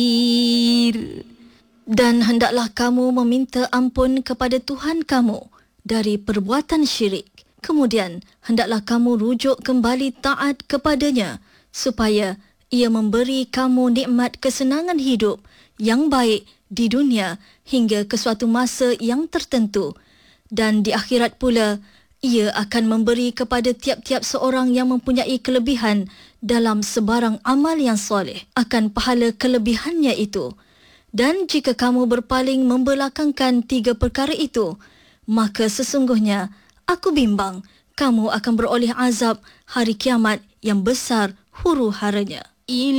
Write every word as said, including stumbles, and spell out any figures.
Dan hendaklah kamu meminta ampun kepada Tuhan kamu dari perbuatan syirik. Kemudian, hendaklah kamu rujuk kembali taat kepadanya supaya ia memberi kamu nikmat kesenangan hidup yang baik di dunia hingga ke suatu masa yang tertentu. Dan di akhirat pula, ia akan memberi kepada tiap-tiap seorang yang mempunyai kelebihan dalam sebarang amal yang soleh akan pahala kelebihannya itu. Dan jika kamu berpaling membelakangkan tiga perkara itu, maka sesungguhnya aku bimbang kamu akan beroleh azab hari kiamat yang besar huru-haranya.